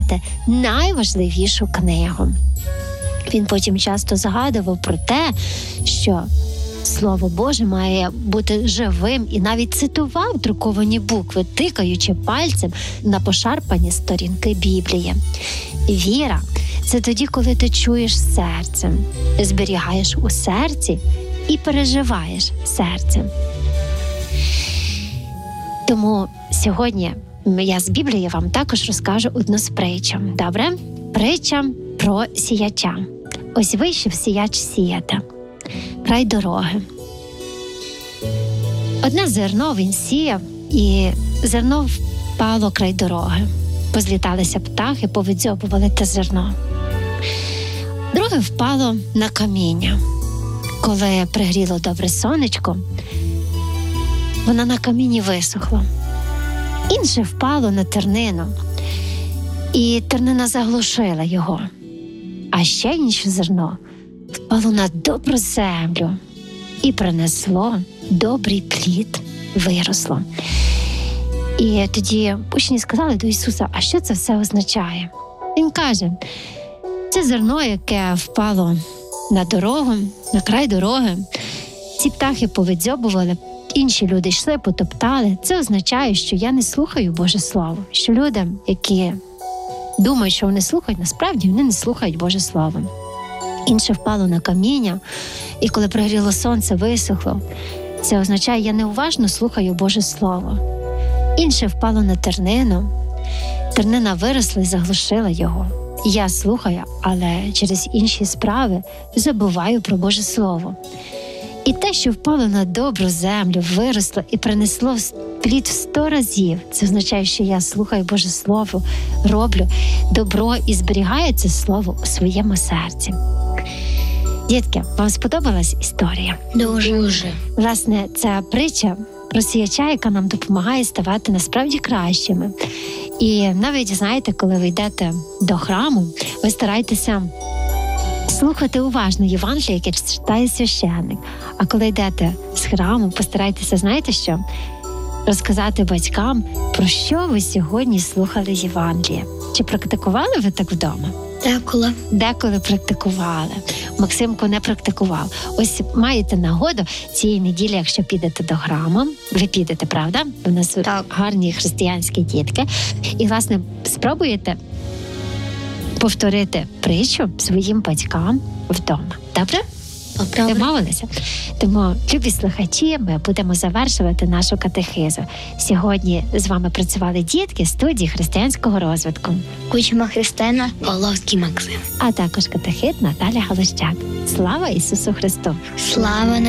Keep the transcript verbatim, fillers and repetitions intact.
читати найважливішу книгу. Він потім часто згадував про те, що Слово Боже має бути живим, і навіть цитував друковані букви, тикаючи пальцем на пошарпані сторінки Біблії. Віра – це тоді, коли ти чуєш серцем, зберігаєш у серці і переживаєш серцем. Тому сьогодні я з Біблії вам також розкажу одну з притч. Добре? Притча про сіяча. Ось вийшов сіяч сіяти край дороги. Одне зерно він сіяв, і зерно впало край дороги. Позліталися птахи, повидзьобували те зерно. Друге впало на каміння. Коли пригріло добре сонечко, воно на камінні висохло. Інше впало на тернину, і тернина заглушила його. А ще інше зерно впало на добру землю і принесло добрий плід, виросло. І тоді учні сказали до Ісуса: а що це все означає? Він каже: це зерно, яке впало на дорогу, на край дороги, ці птахи повидзьобували, інші люди йшли, потоптали. Це означає, що я не слухаю Боже Слово, що люди, які думають, що вони слухають, насправді вони не слухають Боже Слово. Інше впало на каміння, і коли пригріло сонце, висохло. Це означає, я неуважно слухаю Боже Слово. Інше впало на тернину, тернина виросла і заглушила його. Я слухаю, але через інші справи забуваю про Боже Слово. І те, що впало на добру землю, виросло і принесло плід в сто разів, це означає, що я слухаю Боже Слово, роблю добро і зберігаю це Слово у своєму серці. Дітки, вам сподобалась історія? Дуже. Власне, ця притча про сіяча, яка нам допомагає ставати насправді кращими. І навіть, знаєте, коли ви йдете до храму, ви старайтеся слухати уважно Євангеліє, яке читає священник. А коли йдете з храму, постарайтеся, знаєте що? Розказати батькам, про що ви сьогодні слухали Євангеліє. Чи практикували ви так вдома? Деколи. Деколи практикували. Максимко не практикував. Ось маєте нагоду цієї неділі, якщо підете до храму, ви підете, правда? У нас так. Гарні християнські дітки. І, власне, спробуєте повторити притчу своїм батькам вдома. Добре? Добре. Домовилися? Тому, любі слухачі, ми будемо завершувати нашу катехизу. Сьогодні з вами працювали дітки студії християнського розвитку. Кучма Христина, Павловський Максим. А також катехит Наталя Галущак. Слава Ісусу Христу! Слава